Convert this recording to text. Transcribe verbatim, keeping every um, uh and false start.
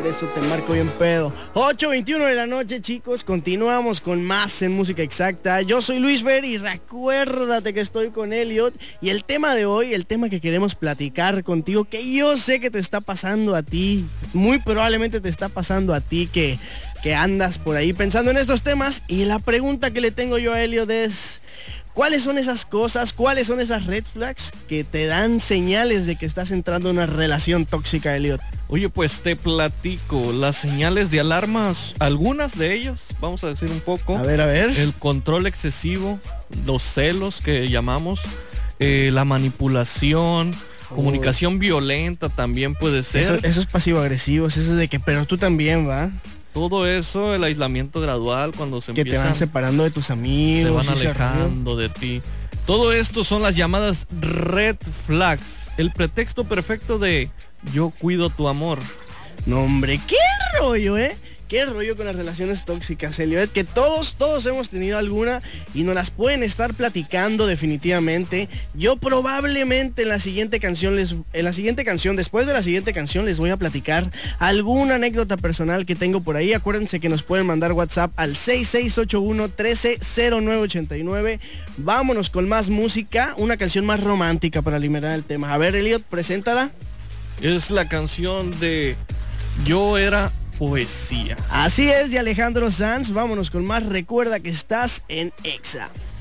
por eso te marco bien pedo. ocho veintiuno de la noche, chicos, continuamos con más en Música Exacta. Yo soy Luis Fer y recuérdate que estoy con Elliot. Y el tema de hoy, el tema que queremos platicar contigo, que yo sé que te está pasando a ti, muy probablemente te está pasando a ti, que, que andas por ahí pensando en estos temas. Y la pregunta que le tengo yo a Elliot es... ¿cuáles son esas cosas, cuáles son esas red flags que te dan señales de que estás entrando en una relación tóxica, Elliot? Oye, pues te platico las señales de alarmas, algunas de ellas, vamos a decir un poco. A ver, a ver. El control excesivo, los celos que llamamos, eh, la manipulación, oh. comunicación violenta también puede ser. Eso, eso es pasivo-agresivo, eso es de que, pero tú también, ¿va? Todo eso, el aislamiento gradual, cuando se que empiezan... te van separando de tus amigos. Se van alejando de ti. Todo esto son las llamadas red flags. El pretexto perfecto de yo cuido tu amor. No, hombre, qué rollo, ¿eh? Qué rollo con las relaciones tóxicas, Elliot, que todos, todos hemos tenido alguna y nos las pueden estar platicando definitivamente. Yo probablemente en la siguiente canción, les, en la siguiente canción, después de la siguiente canción, les voy a platicar alguna anécdota personal que tengo por ahí. Acuérdense que nos pueden mandar WhatsApp al seis seis ocho uno, uno tres cero nueve ocho nueve. Vámonos con más música, una canción más romántica para liberar el tema. A ver, Elliot, preséntala. Es la canción de Yo Era Poesía. Así es, de Alejandro Sanz. Vámonos con más. Recuerda que estás en Exa.